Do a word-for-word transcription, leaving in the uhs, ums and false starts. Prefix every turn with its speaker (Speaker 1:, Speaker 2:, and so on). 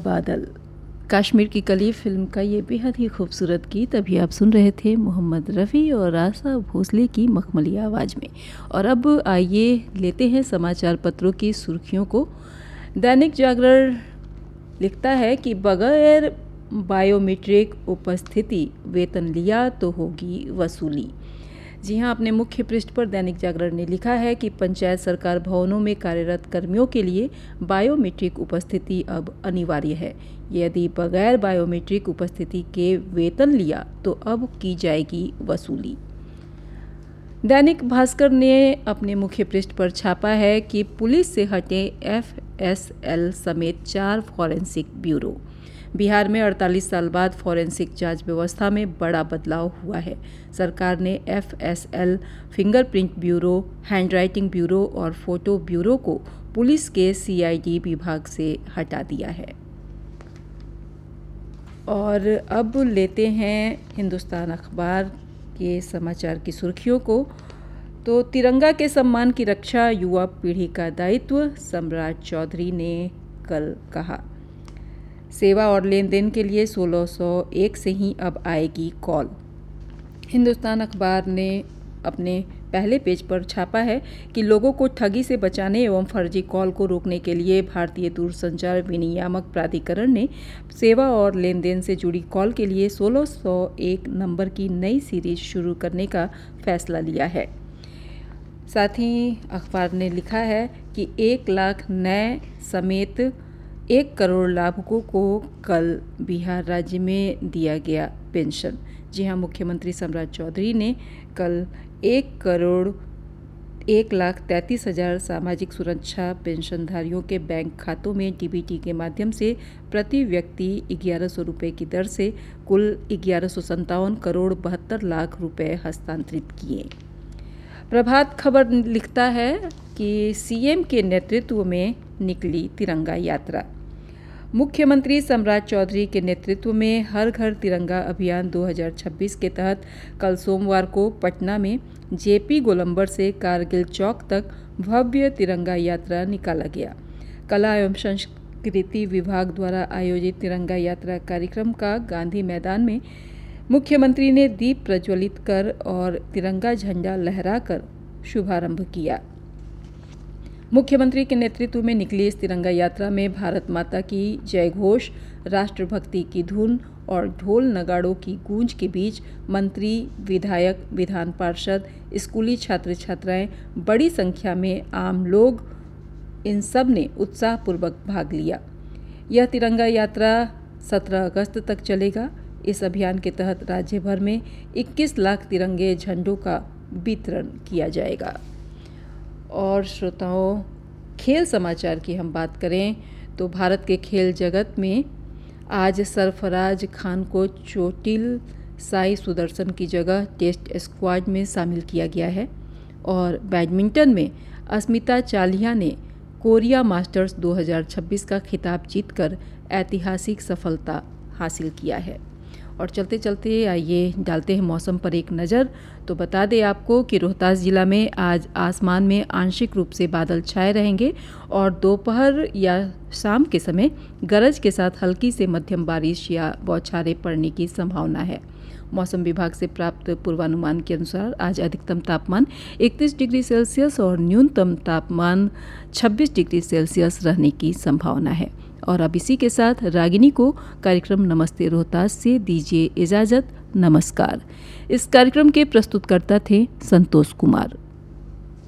Speaker 1: बादल, कश्मीर की कली फिल्म का ये बेहद ही खूबसूरत गीत अभी आप सुन रहे थे मोहम्मद रफ़ी और आशा भोसले की मखमली आवाज़ में। और अब आइए लेते हैं समाचार पत्रों की सुर्खियों को। दैनिक जागरण लिखता है कि बगैर बायोमेट्रिक उपस्थिति वेतन लिया तो होगी वसूली। जी हां, अपने मुख्य पृष्ठ पर दैनिक जागरण ने लिखा है कि पंचायत सरकार भवनों में कार्यरत कर्मियों के लिए बायोमेट्रिक उपस्थिति अब अनिवार्य है। यदि बगैर बायोमेट्रिक उपस्थिति के वेतन लिया तो अब की जाएगी वसूली। दैनिक भास्कर ने अपने मुख्य पृष्ठ पर छापा है कि पुलिस से हटे एफ एस एल समेत चार फॉरेंसिक ब्यूरो। बिहार में अड़तालीस साल बाद फॉरेंसिक जांच व्यवस्था में बड़ा बदलाव हुआ है। सरकार ने F S L, fingerprint bureau, handwriting bureau और फोटो ब्यूरो को पुलिस के सी आई डी विभाग से हटा दिया है। और अब लेते हैं हिंदुस्तान अखबार के समाचार की सुर्खियों को। तो तिरंगा के सम्मान की रक्षा युवा पीढ़ी का दायित्व, सम्राट चौधरी ने कल कहा। सेवा और लेन देन के लिए सोलह सौ एक से ही अब आएगी कॉल। हिंदुस्तान अखबार ने अपने पहले पेज पर छापा है कि लोगों को ठगी से बचाने एवं फर्जी कॉल को रोकने के लिए भारतीय दूरसंचार विनियामक प्राधिकरण ने सेवा और लेन देन से जुड़ी कॉल के लिए सोलह सौ एक नंबर की नई सीरीज शुरू करने का फैसला लिया है। साथ ही अखबार ने लिखा है कि एक लाख नए समेत एक करोड़ लाभुकों को कल बिहार राज्य में दिया गया पेंशन। जी हां, मुख्यमंत्री सम्राट चौधरी ने कल एक करोड़ एक लाख तैंतीस हजार सामाजिक सुरक्षा पेंशनधारियों के बैंक खातों में डी बी टी के माध्यम से प्रति व्यक्ति ग्यारह सौ रुपये की दर से कुल ग्यारह सौ संतावन करोड़ बहत्तर लाख रुपए हस्तांतरित किए। प्रभात खबर लिखता है कि सी एम के नेतृत्व में निकली तिरंगा यात्रा। मुख्यमंत्री सम्राट चौधरी के नेतृत्व में हर घर तिरंगा अभियान दो हज़ार छब्बीस के तहत कल सोमवार को पटना में जे पी गोलंबर से कारगिल चौक तक भव्य तिरंगा यात्रा निकाला गया। कला एवं संस्कृति विभाग द्वारा आयोजित तिरंगा यात्रा कार्यक्रम का गांधी मैदान में मुख्यमंत्री ने दीप प्रज्वलित कर और तिरंगा झंडा लहराकर शुभारंभ किया। मुख्यमंत्री के नेतृत्व में निकली इस तिरंगा यात्रा में भारत माता की जय घोष, राष्ट्रभक्ति की धुन और ढोल नगाड़ों की गूंज के बीच मंत्री, विधायक, विधान पार्षद, स्कूली छात्र छात्राएं, बड़ी संख्या में आम लोग, इन सब ने उत्साहपूर्वक भाग लिया। यह तिरंगा यात्रा सत्रह अगस्त तक चलेगा। इस अभियान के तहत राज्य भर में इक्कीस लाख तिरंगे झंडों का वितरण किया जाएगा। और श्रोताओं, खेल समाचार की हम बात करें तो भारत के खेल जगत में आज सरफराज खान को चोटिल साई सुदर्शन की जगह टेस्ट स्क्वाड में शामिल किया गया है। और बैडमिंटन में अस्मिता चालिहा ने कोरिया मास्टर्स दो हज़ार छब्बीस का खिताब जीतकर ऐतिहासिक सफलता हासिल किया है। और चलते चलते आइए डालते हैं मौसम पर एक नज़र। तो बता दें आपको कि रोहतास जिला में आज आसमान में आंशिक रूप से बादल छाए रहेंगे और दोपहर या शाम के समय गरज के साथ हल्की से मध्यम बारिश या बौछारें पड़ने की संभावना है। मौसम विभाग से प्राप्त पूर्वानुमान के अनुसार आज अधिकतम तापमान इकतीस डिग्री सेल्सियस और न्यूनतम तापमान छब्बीस डिग्री सेल्सियस रहने की संभावना है। और अब इसी के साथ रागिनी को कार्यक्रम नमस्ते रोहतास से दीजिए इजाज़त। नमस्कार। इस कार्यक्रम के प्रस्तुतकर्ता थे संतोष कुमार।